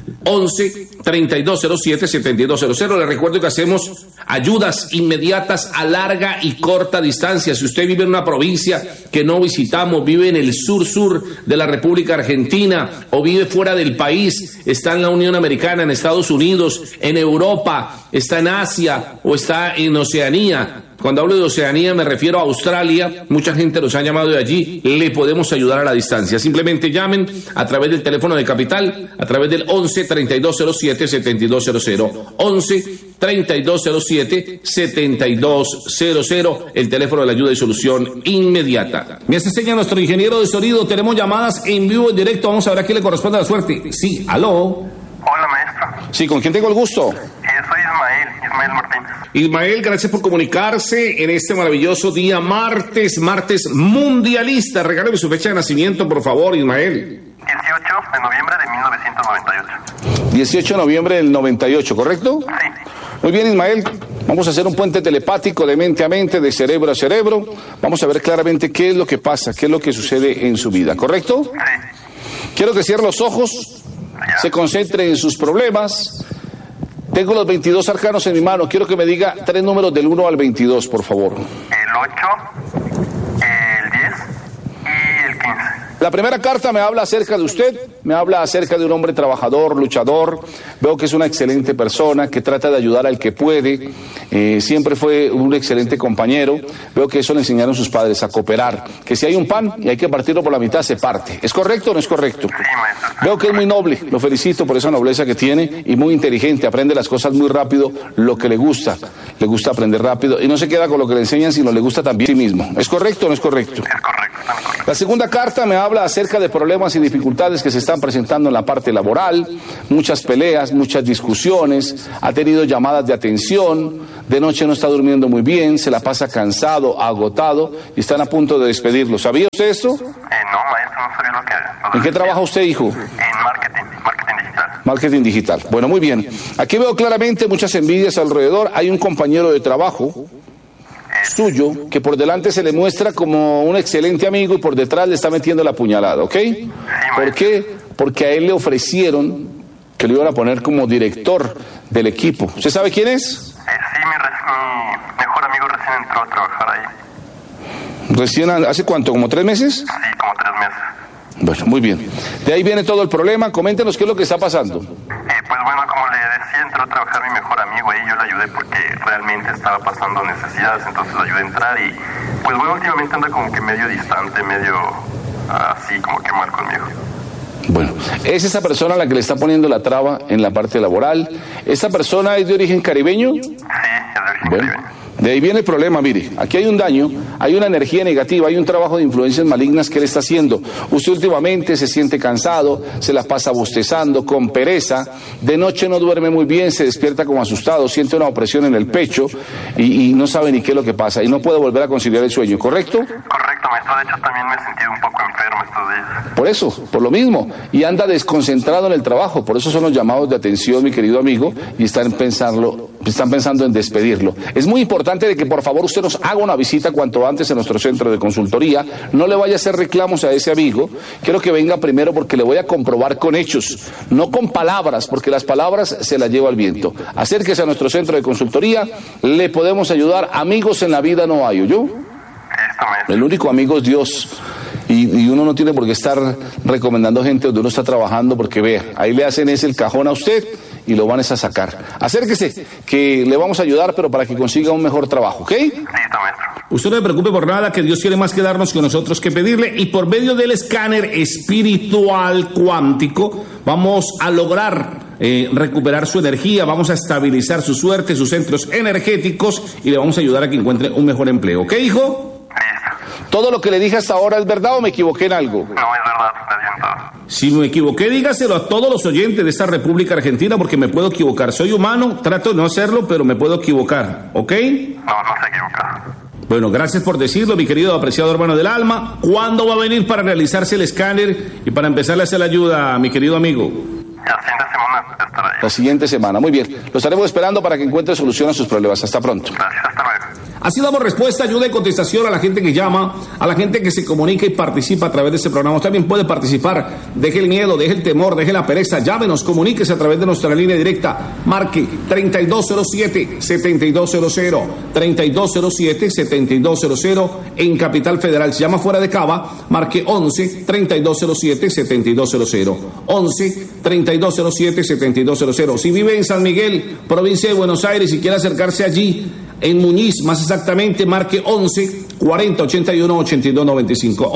11-3207-7200. Le recuerdo que hacemos ayudas inmediatas a larga y corta distancia. Si usted vive en una provincia que no visitamos, vive en el sur de la República Argentina o vive fuera del país, está en la Unión Americana, en Estados Unidos, en Europa, está en Asia o está en Oceanía. Cuando hablo de Oceanía me refiero a Australia, mucha gente nos ha llamado de allí, le podemos ayudar a la distancia. Simplemente llamen a través del teléfono de Capital, a través del 11-3207-7200, 11-3207-7200, el teléfono de la ayuda y solución inmediata. Me hace seña nuestro ingeniero de sonido, tenemos llamadas en vivo, en directo, vamos a ver a quién le corresponde la suerte. Sí, aló. Hola, maestro. Sí, ¿con quién tengo el gusto? Soy Ismael Martínez. Ismael, gracias por comunicarse en este maravilloso día martes mundialista. Regáleme su fecha de nacimiento, por favor, Ismael. 18 de noviembre de 1998. 18 de noviembre del 98, ¿correcto? Sí. Muy bien, Ismael. Vamos a hacer un puente telepático de mente a mente, de cerebro a cerebro. Vamos a ver claramente qué es lo que pasa, qué es lo que sucede en su vida, ¿correcto? Sí. Quiero que cierre los ojos, se concentre en sus problemas. Tengo los 22 arcanos en mi mano. Quiero que me diga 3 números del 1 al 22, por favor. El 8, el 10 y el 15. La primera carta me habla acerca de usted, me habla acerca de un hombre trabajador, luchador. Veo que es una excelente persona, que trata de ayudar al que puede. Siempre fue un excelente compañero. Veo que eso le enseñaron sus padres, a cooperar. Que si hay un pan y hay que partirlo por la mitad, se parte. ¿Es correcto o no es correcto? Sí, maestro. Veo que es muy noble, lo felicito por esa nobleza que tiene, y muy inteligente, aprende las cosas muy rápido, lo que le gusta aprender rápido, y no se queda con lo que le enseñan, sino le gusta también a sí mismo. ¿Es correcto o no es correcto? Es correcto. La segunda carta me habla acerca de problemas y dificultades que se están presentando en la parte laboral, muchas peleas, muchas discusiones, ha tenido llamadas de atención, de noche no está durmiendo muy bien, se la pasa cansado, agotado, y están a punto de despedirlo. ¿Sabía usted esto? No, maestro, no sabía lo que... ¿En qué trabaja usted, hijo? En marketing digital. Marketing digital. Bueno, muy bien. Aquí veo claramente muchas envidias alrededor. Hay un compañero de trabajo suyo que por delante se le muestra como un excelente amigo y por detrás le está metiendo la puñalada, ¿ok? Sí, ¿Por qué? Porque a él le ofrecieron que lo iban a poner como director del equipo. ¿Usted sabe quién es? Sí, mi mejor amigo recién entró a trabajar ahí. ¿Recién? ¿Hace cuánto? ¿Como 3 meses? Sí, como 3 meses. Bueno, muy bien. De ahí viene todo el problema. Coméntenos qué es lo que está pasando. Pues bueno, como le decía, entró a trabajar mi mejor amigo ahí ayudé porque realmente estaba pasando necesidades, entonces lo ayudé a entrar y pues bueno, últimamente anda como que medio distante, medio así como que mal conmigo. Bueno, ¿es esa persona la que le está poniendo la traba en la parte laboral? ¿Esta persona es de origen caribeño? Sí, es de origen caribeño. De ahí viene el problema, mire, aquí hay un daño, hay una energía negativa, hay un trabajo de influencias malignas que él está haciendo. Usted últimamente se siente cansado, se la pasa bostezando, con pereza, de noche no duerme muy bien, se despierta como asustado, siente una opresión en el pecho y no sabe ni qué es lo que pasa y no puede volver a conciliar el sueño, ¿correcto? Correcto, maestro, de hecho también me he sentido un poco enfermo estos días. Por eso, por lo mismo, y anda desconcentrado en el trabajo, por eso son los llamados de atención, mi querido amigo, y están pensando en despedirlo. Es muy importante de que por favor usted nos haga una visita cuanto antes en nuestro centro de consultoría, no le vaya a hacer reclamos a ese amigo, quiero que venga primero porque le voy a comprobar con hechos, no con palabras, porque las palabras se las lleva el viento. Acérquese a nuestro centro de consultoría, le podemos ayudar, amigos en la vida no hay, ¿oyó? El único amigo es Dios. Y uno no tiene por qué estar recomendando gente donde uno está trabajando, porque vea, ahí le hacen ese el cajón a usted y lo van a sacar. Acérquese, que le vamos a ayudar, pero para que consiga un mejor trabajo, ¿ok? Usted no se preocupe por nada, que Dios quiere más que darnos que nosotros que pedirle, y por medio del escáner espiritual cuántico vamos a lograr recuperar su energía, vamos a estabilizar su suerte, sus centros energéticos, y le vamos a ayudar a que encuentre un mejor empleo, ¿ok, hijo? ¿Todo lo que le dije hasta ahora es verdad o me equivoqué en algo? No, es verdad, está bien todo. Si me equivoqué, dígaselo a todos los oyentes de esta República Argentina, porque me puedo equivocar. Soy humano, trato de no hacerlo, pero me puedo equivocar, ¿ok? No se equivoca. Bueno, gracias por decirlo, mi querido apreciado hermano del alma. ¿Cuándo va a venir para realizarse el escáner y para empezarle a hacer la ayuda, mi querido amigo? La siguiente semana estará ahí. La siguiente semana, muy bien. Lo estaremos esperando para que encuentre solución a sus problemas. Hasta pronto. Gracias, hasta luego. Así damos respuesta, ayuda y contestación a la gente que llama, a la gente que se comunica y participa a través de este programa. Usted también puede participar. Deje el miedo, deje el temor, deje la pereza. Llámenos, comuníquese a través de nuestra línea directa. Marque 3207-7200. 3207-7200 en Capital Federal. Si llama fuera de Cava, marque 11-3207-7200. 11-3207-7200. Si vive en San Miguel, provincia de Buenos Aires, y quiere acercarse allí, en Muñiz, más exactamente, marque 11-4081-8295.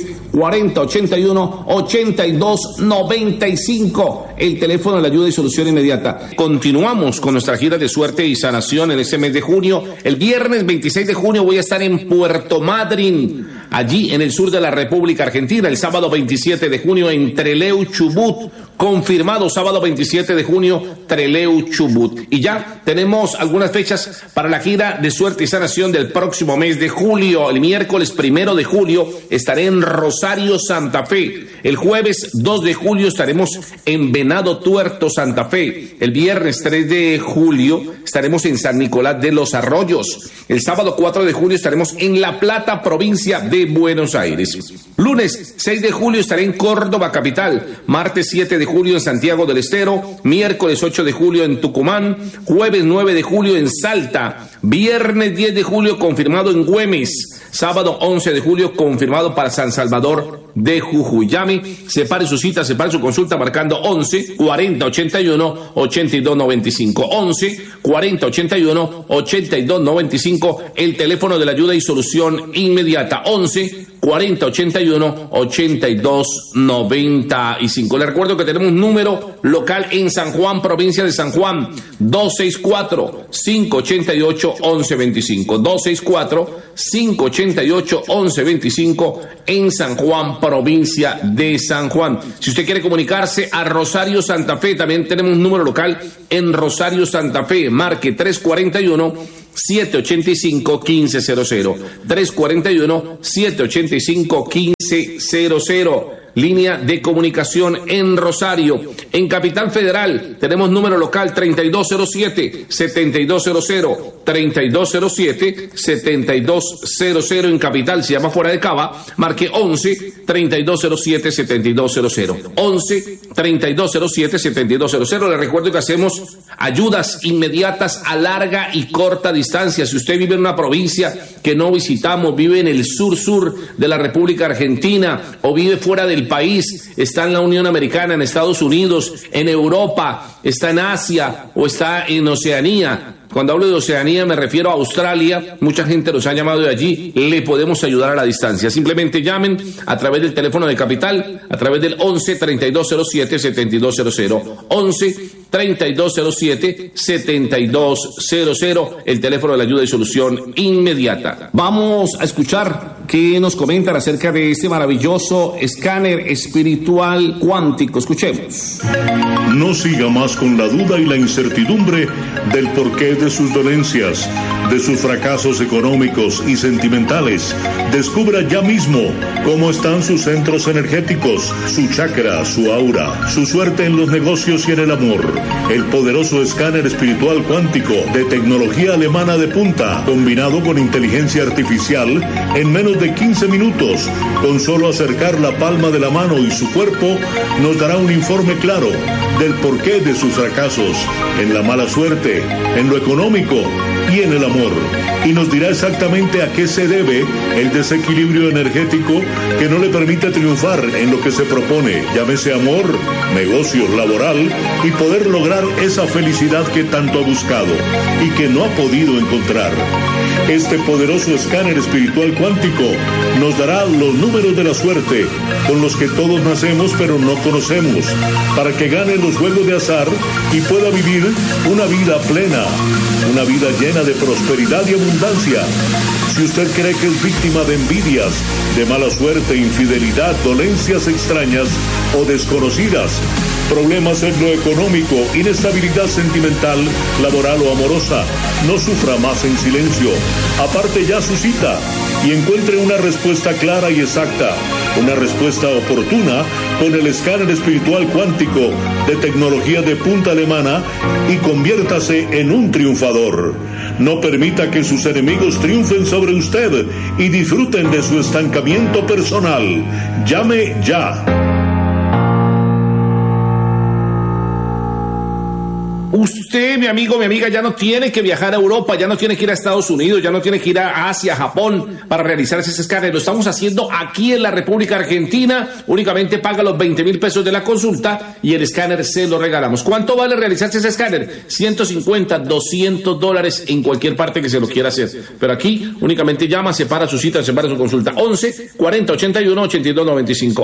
11-4081-8295. El teléfono de la ayuda y solución inmediata. Continuamos con nuestra gira de suerte y sanación en este mes de junio. El viernes 26 de junio voy a estar en Puerto Madryn, allí en el sur de la República Argentina. El sábado 27 de junio en Trelew, Chubut. Confirmado, sábado 27 de junio, Trelew, Chubut. Y ya tenemos algunas fechas para la gira de suerte y sanación del próximo mes de julio. El miércoles 1 de julio estaré en Rosario, Santa Fe. El jueves 2 de julio estaremos en Venado Tuerto, Santa Fe. El viernes 3 de julio estaremos en San Nicolás de los Arroyos. El sábado 4 de julio estaremos en La Plata, provincia de Buenos Aires. Lunes 6 de julio estaré en Córdoba, capital. Martes 7 de julio en Santiago del Estero. Miércoles 8 de julio en Tucumán. Jueves 9 de julio en Salta. Viernes 10 de julio confirmado en Güemes. Sábado 11 de julio confirmado para San Salvador de Jujuy. Llame, separe su cita, separe su consulta marcando 11 40 81 82 95. 11 40 81 82 95. El teléfono de la ayuda y solución inmediata. 11 40 81 82 95. Le recuerdo que tenemos un número local en San Juan, provincia de San Juan, 264-588-1125. 264-588-1125 en San Juan, provincia de San Juan. Si usted quiere comunicarse a Rosario, Santa Fe, también tenemos un número local en Rosario, Santa Fe. Marque 341-785-1500. 341-785-1500. Línea de comunicación en Rosario. En Capital Federal tenemos número local 3207-7200. 3207-7200 en Capital. Se llama fuera de Cava, marque 11-3207-7200. 11-3207-7200. Le recuerdo que hacemos ayudas inmediatas a larga y corta distancia. Si usted vive en una provincia que no visitamos, vive en el sur de la República Argentina o vive fuera del país, está en la Unión Americana, en Estados Unidos, en Europa, está en Asia o está en Oceanía, Cuando hablo de Oceanía me refiero a Australia, mucha gente nos ha llamado de allí, le podemos ayudar a la distancia. Simplemente llamen a través del teléfono de Capital, a través del 11-3207-7200, 11-3207-7200, el teléfono de la ayuda y solución inmediata. Vamos a escuchar qué nos comentan acerca de este maravilloso escáner espiritual cuántico. Escuchemos. No siga más con la duda y la incertidumbre del porqué de sus dolencias, de sus fracasos económicos y sentimentales. Descubra ya mismo cómo están sus centros energéticos, su chakra, su aura, su suerte en los negocios y en el amor. El poderoso escáner espiritual cuántico de tecnología alemana de punta, combinado con inteligencia artificial, en menos de 15 minutos, con solo acercar la palma de la mano y su cuerpo, nos dará un informe claro del porqué de sus fracasos, en la mala suerte, en lo económico y en el amor. Y nos dirá exactamente a qué se debe el desequilibrio energético que no le permite triunfar en lo que se propone, llámese amor, negocios, laboral, y poder lograr esa felicidad que tanto ha buscado y que no ha podido encontrar. Este poderoso escáner espiritual cuántico nos dará los números de la suerte con los que todos nacemos pero no conocemos, para que gane los juegos de azar y pueda vivir una vida plena, una vida llena de prosperidad y abundancia. Si usted cree que es víctima de envidias, de mala suerte, infidelidad, dolencias extrañas o desconocidas, problemas en lo económico, inestabilidad sentimental, laboral o amorosa, no sufra más en silencio. Aparte ya su cita y encuentre una respuesta clara y exacta, una respuesta oportuna con el escáner espiritual cuántico de tecnología de punta alemana y conviértase en un triunfador. No permita que sus enemigos triunfen sobre usted y disfruten de su estancamiento personal. Llame ya. Usted, mi amigo, mi amiga, ya no tiene que viajar a Europa, ya no tiene que ir a Estados Unidos, ya no tiene que ir a Asia, Japón para realizar ese escáner. Lo estamos haciendo aquí en la República Argentina. Únicamente paga los 20,000 pesos de la consulta y el escáner se lo regalamos. ¿Cuánto vale realizarse ese escáner? $150, $200 en cualquier parte que se lo quiera hacer. Pero aquí únicamente llama, separa su cita, separa su consulta. 11-4081-8295.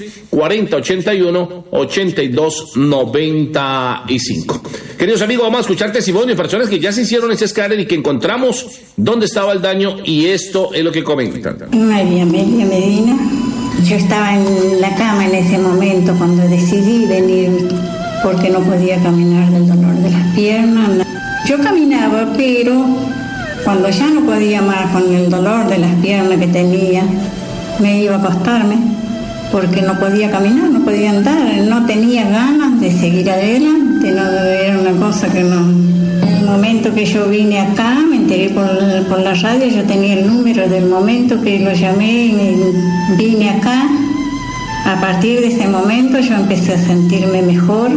11-4081-8295. Queridos amigos, vamos a escuchar testimonios de personas que ya se hicieron ese escáner y que encontramos dónde estaba el daño, y esto es lo que comentan. María Medina. Yo estaba en la cama en ese momento cuando decidí venir porque no podía caminar del dolor de las piernas. Yo caminaba, pero cuando ya no podía más con el dolor de las piernas que tenía, me iba a acostarme porque no podía caminar, no podía andar, no tenía ganas de seguir adelante, no, era una cosa que no. En el momento que yo vine acá, me enteré por la radio, yo tenía el número del momento que lo llamé y vine acá. A partir de ese momento yo empecé a sentirme mejor.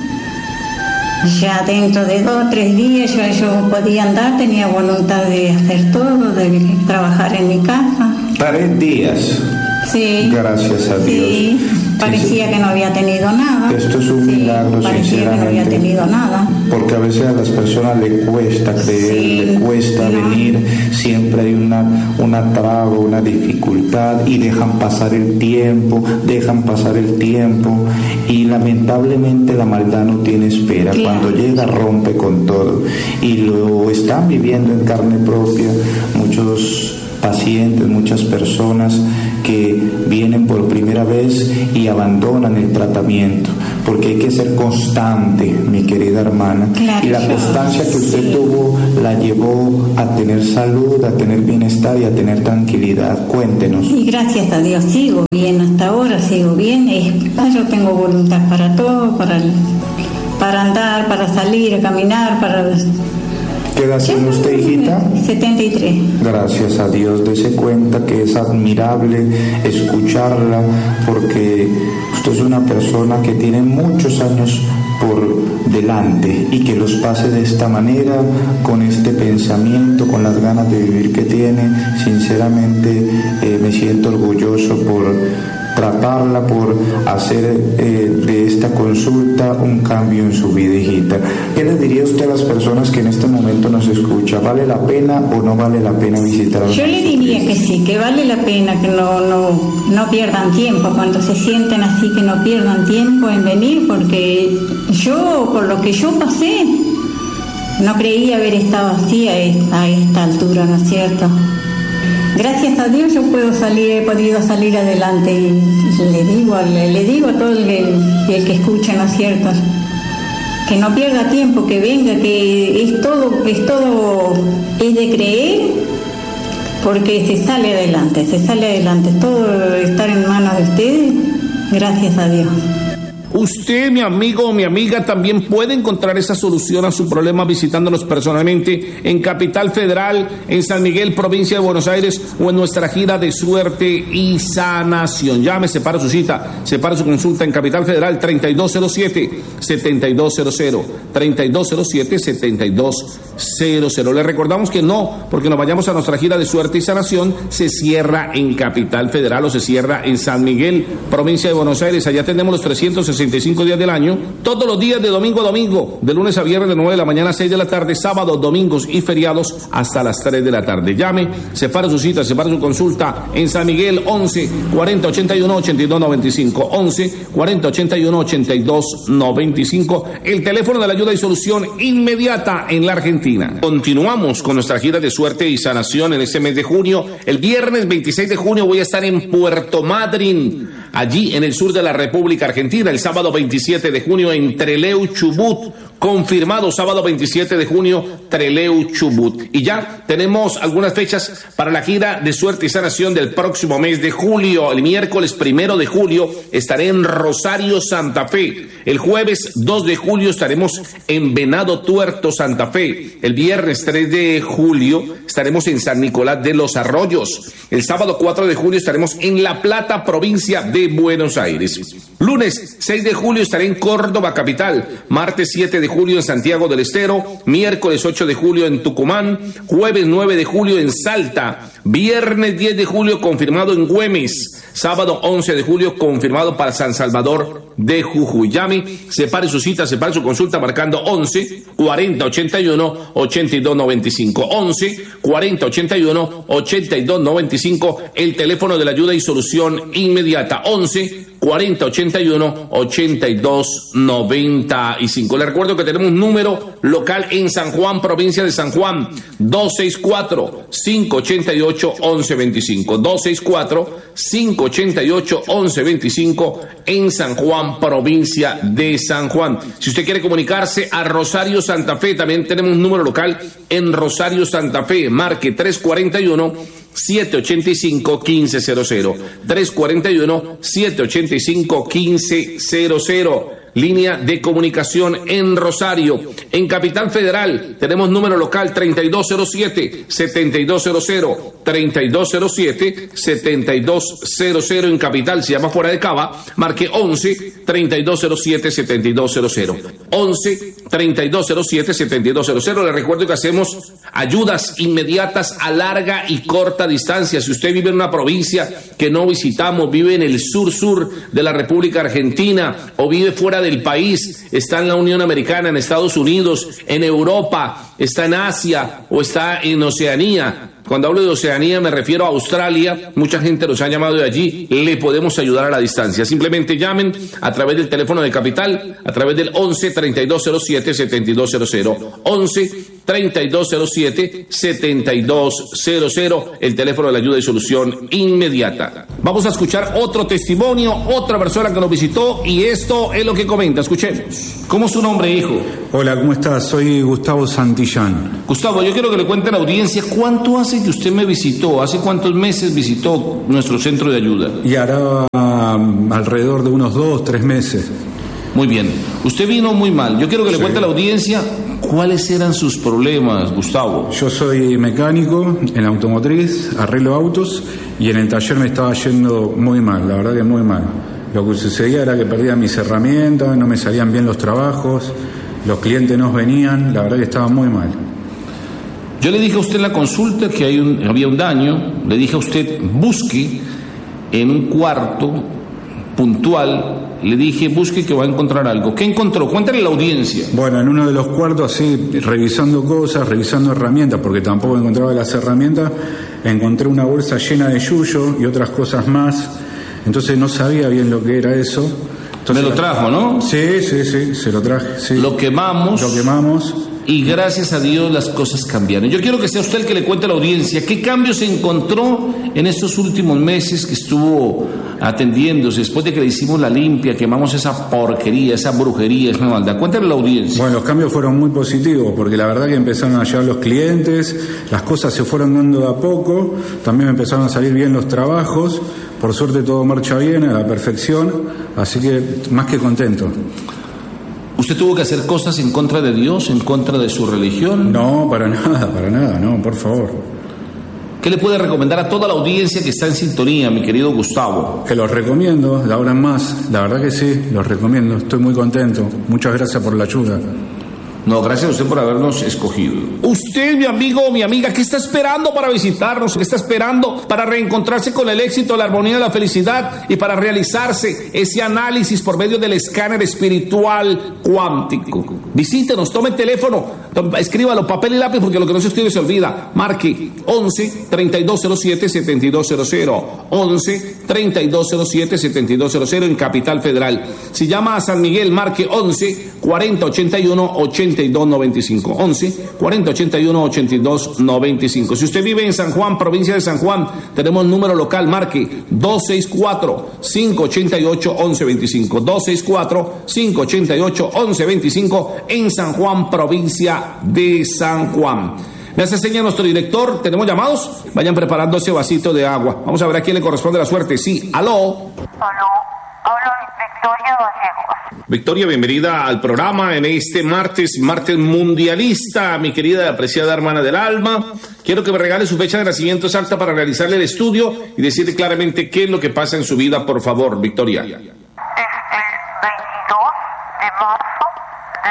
Ya dentro de 2 o 3 días yo podía andar, tenía voluntad de hacer todo, de trabajar en mi casa. 3 días. Sí. Gracias a Dios. Sí, parecía que no había tenido nada. Esto es un milagro, parecía que no había tenido nada. Porque a veces a las personas le cuesta creer, le cuesta venir, siempre hay una traba, una dificultad, y dejan pasar el tiempo, y lamentablemente la maldad no tiene espera. Claro. Cuando llega rompe con todo, y lo están viviendo en carne propia muchos pacientes, muchas personas que vienen por primera vez y abandonan el tratamiento, porque hay que ser constante, mi querida hermana. Claro, y la constancia que usted tuvo la llevó a tener salud, a tener bienestar y a tener tranquilidad. Cuéntenos. Y gracias a Dios sigo bien, hasta ahora sigo bien. Yo tengo voluntad para todo, para andar, para salir, a caminar, para... ¿Qué edad tiene usted, hijita? 73. Gracias a Dios, dése cuenta que es admirable escucharla, porque usted es una persona que tiene muchos años por delante, y que los pase de esta manera, con este pensamiento, con las ganas de vivir que tiene. Sinceramente me siento orgulloso tratarla, por hacer de esta consulta un cambio en su vida, hijita. ¿Qué le diría usted a las personas que en este momento nos escuchan? ¿Vale la pena o no vale la pena visitar? Yo le diría que sí, que vale la pena, que no pierdan tiempo, cuando se sienten así, que no pierdan tiempo en venir, porque yo, por lo que yo pasé, no creía haber estado así a esta altura, ¿no es cierto? Gracias a Dios yo he podido salir adelante, y le digo a todo el que escucha, ¿no es cierto?, que no pierda tiempo, que venga, que es todo es de creer, porque se sale adelante, todo estar en manos de ustedes, gracias a Dios. Usted, mi amigo o mi amiga, también puede encontrar esa solución a su problema visitándonos personalmente en Capital Federal, en San Miguel, provincia de Buenos Aires, o en nuestra gira de suerte y sanación. Llame, separa su cita, separa su consulta en Capital Federal 3207-7200, 3207-7200. Le recordamos que no, porque nos vayamos a nuestra gira de suerte y sanación, se cierra en Capital Federal o se cierra en San Miguel, provincia de Buenos Aires. Allá tenemos los 365 días del año, todos los días de domingo a domingo, de lunes a viernes de 9 de la mañana a 6 de la tarde, sábados, domingos y feriados hasta las 3 de la tarde. Llame, separa su cita, separa su consulta en San Miguel 11 40 81 82 95, 11 40 81 82 95, el teléfono de la ayuda y solución inmediata en la Argentina. Continuamos con nuestra gira de suerte y sanación en este mes de junio. El viernes 26 de junio voy a estar en Puerto Madryn, allí en el sur de la República Argentina. El sábado 27 de junio en Trelew, Chubut, confirmado, sábado 27 de junio, Trelew, Chubut. Y ya tenemos algunas fechas para la gira de suerte y sanación del próximo mes de julio. El miércoles 1 de julio estaré en Rosario, Santa Fe. El jueves 2 de julio estaremos en Venado Tuerto, Santa Fe. El viernes 3 de julio estaremos en San Nicolás de los Arroyos. El sábado 4 de julio estaremos en La Plata, provincia de Buenos Aires. Lunes 6 de julio estaré en Córdoba, capital. Martes 7 de julio en Santiago del Estero. Miércoles 8 de julio en Tucumán. Jueves 9 de julio en Salta. Viernes 10 de julio confirmado en Güemes. Sábado 11 de julio confirmado para San Salvador de Jujuy. Llame, separe su cita, separe su consulta marcando 11 40 81 82 95. 11 40 81 82 95, el teléfono de la ayuda y solución inmediata. 11 40 81 82 95. Les recuerdo que tenemos un número local en San Juan, provincia de San Juan, 264-588-1125. 264-588-1125 en San Juan, provincia de San Juan. Si usted quiere comunicarse a Rosario, Santa Fe, también tenemos un número local en Rosario, Santa Fe. Marque 341-785-1500. 341-785-1500. Línea de comunicación en Rosario. En Capital Federal tenemos número local 3207-7200, 3207-7200 en Capital. Si llama fuera de Cava, marque 11-3207-7200, 11-3207-7200. Le recuerdo que hacemos ayudas inmediatas a larga y corta distancia. Si usted vive en una provincia que no visitamos, vive en el sur de la República Argentina o vive fuera del país, está en la Unión Americana, en Estados Unidos, en Europa, está en Asia o está en Oceanía. Cuando hablo de Oceanía me refiero a Australia, mucha gente nos ha llamado de allí, le podemos ayudar a la distancia. Simplemente llamen a través del teléfono de Capital, a través del 11-3207-7200, 11-3207-7200, el teléfono de la ayuda y solución inmediata. Vamos a escuchar otro testimonio, otra persona que nos visitó, y esto es lo que comenta. Escuchemos. ¿Cómo es su nombre, hijo? Hola, ¿cómo estás? Soy Gustavo Santillán. Gustavo, yo quiero que le cuente a la audiencia cuánto hace que usted me visitó, hace cuántos meses visitó nuestro centro de ayuda. Y hará alrededor de unos 2-3 meses. Muy bien, usted vino muy mal. Yo quiero que le cuente a la audiencia cuáles eran sus problemas, Gustavo. Yo soy mecánico en la automotriz, arreglo autos, y en el taller me estaba yendo muy mal, la verdad que muy mal. Lo que sucedía era que perdía mis herramientas, no me salían bien los trabajos, los clientes no venían, la verdad que estaba muy mal. Yo le dije a usted en la consulta que había un daño, le dije a usted busque en un cuarto puntual, le dije, busque que va a encontrar algo. ¿Qué encontró? Cuéntale a la audiencia. Bueno, en uno de los cuartos, así, revisando cosas, revisando herramientas, porque tampoco encontraba las herramientas, encontré una bolsa llena de yuyo y otras cosas más. Entonces no sabía bien lo que era eso. Entonces, me lo trajo, ¿no? Sí, se lo traje. Sí. Lo quemamos. Y gracias a Dios las cosas cambiaron. Yo quiero que sea usted el que le cuente a la audiencia qué cambios se encontró en estos últimos meses que estuvo atendiéndose, después de que le hicimos la limpia, quemamos esa porquería, esa brujería, esa maldad. Cuéntale a la audiencia. Bueno, los cambios fueron muy positivos, porque la verdad que empezaron a llegar los clientes, las cosas se fueron dando de a poco, también empezaron a salir bien los trabajos, por suerte todo marcha bien, a la perfección, así que más que contento. ¿Usted tuvo que hacer cosas en contra de Dios, en contra de su religión? No, para nada, no, por favor. ¿Qué le puede recomendar a toda la audiencia que está en sintonía, mi querido Gustavo? Que los recomiendo, de ahora en más, la verdad que sí, los recomiendo, estoy muy contento. Muchas gracias por la ayuda. No, gracias a usted por habernos escogido. Usted, mi amigo o mi amiga, ¿qué está esperando para visitarnos? ¿Qué está esperando para reencontrarse con el éxito, la armonía, la felicidad y para realizarse ese análisis por medio del escáner espiritual cuántico? Visítenos, tome el teléfono, escríbalo, papel y lápiz, porque lo que no se escribe se olvida. Marque 11-3207-7200, 11-3207-7200 en Capital Federal. Si llama a San Miguel, marque 11-4081-8295, 11-4081-8295. Si usted vive en San Juan, provincia de San Juan, tenemos número local, marque 264-588-1125, 264-588-1125 en San Juan, provincia de San Juan. Me hace seña nuestro director, ¿tenemos llamados? Vayan preparando ese vasito de agua. Vamos a ver a quién le corresponde la suerte. Sí, aló. Aló, habla Victoria Vallejo. Victoria, bienvenida al programa en este martes mundialista, mi querida y apreciada hermana del alma. Quiero que me regale su fecha de nacimiento exacta para realizarle el estudio y decirle claramente qué es lo que pasa en su vida, por favor, Victoria. Es el 22 de marzo de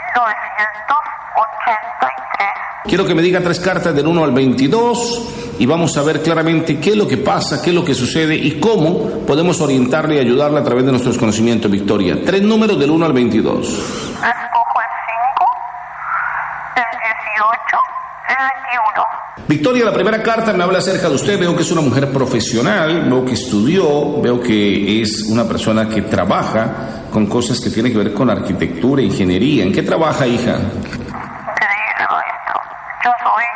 1983. Quiero que me diga 3 cartas del 1 al 22 y vamos a ver claramente qué es lo que pasa, qué es lo que sucede y cómo podemos orientarle y ayudarle a través de nuestros conocimientos, Victoria. 3 números del 1 al 22. Escojo el 5, el 18, el 21. Victoria, la primera carta me habla acerca de usted. Veo que es una mujer profesional, veo que estudió, veo que es una persona que trabaja con cosas que tienen que ver con arquitectura, ingeniería. ¿En qué trabaja, hija? Yo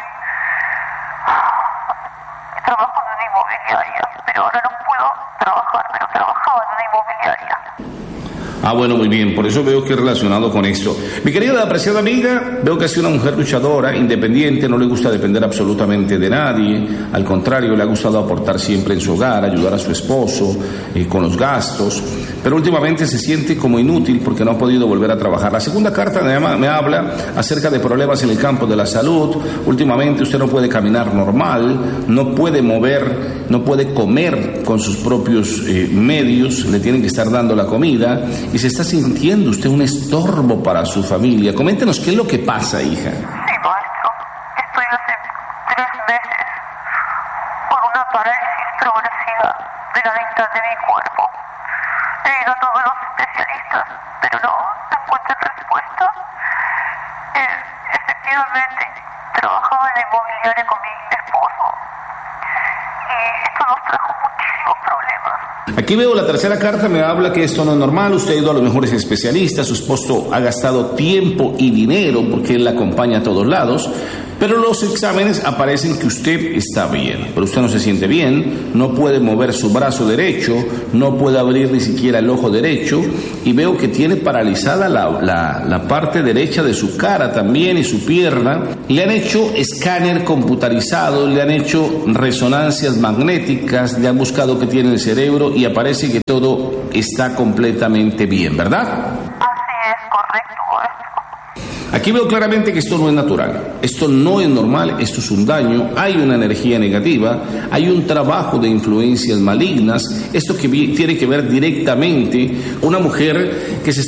trabajo en una inmobiliaria, pero ahora no puedo trabajar, pero trabajaba en una inmobiliaria. Ah, bueno, muy bien, por eso veo que es relacionado con esto. Mi querida apreciada amiga, veo que es una mujer luchadora, independiente, no le gusta depender absolutamente de nadie, al contrario, le ha gustado aportar siempre en su hogar, ayudar a su esposo con los gastos, pero últimamente se siente como inútil porque no ha podido volver a trabajar. La segunda carta me habla acerca de problemas en el campo de la salud. Últimamente usted no puede caminar normal, no puede mover, no puede comer con sus propios medios, le tienen que estar dando la comida y se está sintiendo usted un estorbo para su familia. Coméntenos qué es lo que pasa, hija. Sí, maestro. Estoy hace 3 meses con una parálisis progresiva de la mitad de mi cuerpo. He ido a todos los especialistas, pero no encuentro respuesta. Efectivamente, trabajaba en la inmobiliaria con mi esposo y esto nos trajo muchísimos problemas. Aquí veo la tercera carta, me habla que esto no es normal, usted ha ido a los mejores especialistas, su esposo ha gastado tiempo y dinero porque él la acompaña a todos lados, pero los exámenes aparecen que usted está bien, pero usted no se siente bien, no puede mover su brazo derecho, no puede abrir ni siquiera el ojo derecho y veo que tiene paralizada la parte derecha de su cara también y su pierna. Le han hecho escáner computarizado, le han hecho resonancias magnéticas, le han buscado qué tiene el cerebro y aparece que todo está completamente bien, ¿verdad? Así es, correcto, maestro. Aquí veo claramente que esto no es natural, esto no es normal, esto es un daño, hay una energía negativa, hay un trabajo de influencias malignas, esto que tiene que ver directamente una mujer que se